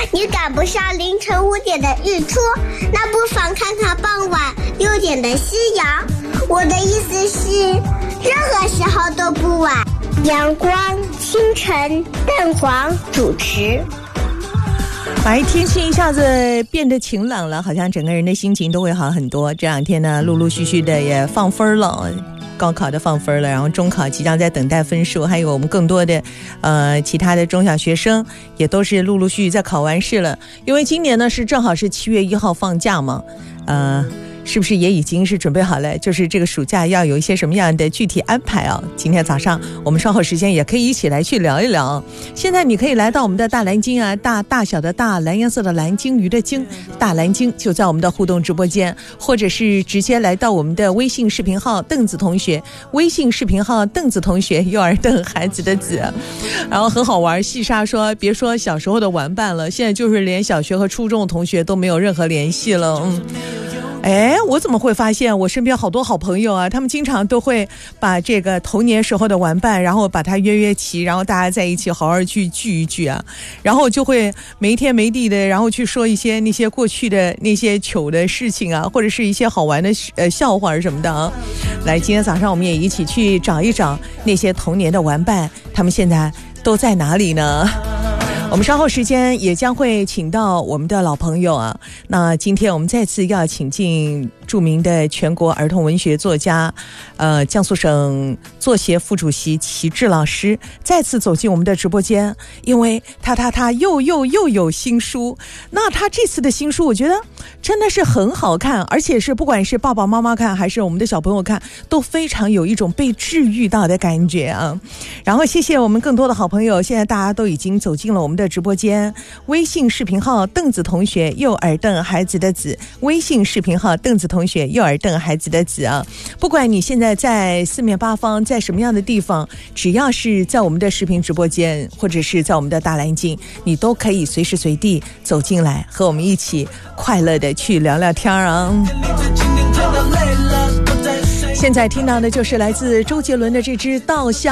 你赶不上凌晨5点的日出，那不妨看看傍晚6点的夕阳。我的意思是，任何时候都不晚。阳光、清晨、蛋黄主持。 白天气一下子变得晴朗了，好像整个人的心情都会好很多。这两天呢，陆陆续续的也放分了。高考的放分了，然后中考即将在等待分数，还有我们更多的其他的中小学生也都是陆陆续续在考完试了。因为今年呢是正好是7月1号放假嘛，是不是也已经是准备好了，就是这个暑假要有一些什么样的具体安排啊？今天早上我们稍后时间也可以一起来去聊一聊。现在你可以来到我们的大蓝鲸啊，大小的大，蓝颜色的蓝，鲸鱼的鲸，大蓝鲸就在我们的互动直播间，或者是直接来到我们的微信视频号邓子同学，微信视频号邓子同学，幼儿邓孩子的子。然后很好玩，细沙说别说小时候的玩伴了，现在就是连小学和初中的同学都没有任何联系了。我怎么会发现我身边好多好朋友啊，他们经常都会把这个童年时候的玩伴，然后把它约齐，然后大家在一起好好去聚一聚啊，然后就会没天没地的，然后去说一些那些过去的那些糗的事情啊，或者是一些好玩的笑话什么的啊。来，今天早上我们也一起去找一找那些童年的玩伴，他们现在都在哪里呢？我们稍后时间也将会请到我们的老朋友啊。那今天我们再次要请进著名的全国儿童文学作家，江苏省作协副主席齐志老师再次走进我们的直播间，因为他又有新书。那他这次的新书，我觉得真的是很好看，而且是不管是爸爸妈妈看还是我们的小朋友看，都非常有一种被治愈到的感觉啊。然后谢谢我们更多的好朋友，现在大家都已经走进了我们的直播间，微信视频号邓子同学，幼儿邓孩子的子，微信视频号邓子同学，幼儿邓孩子的子啊。不管你现在在四面八方，在什么样的地方，只要是在我们的视频直播间，或者是在我们的大蓝鲸，你都可以随时随地走进来，和我们一起快乐的去聊聊天啊。现在听到的就是来自周杰伦的这支稻香。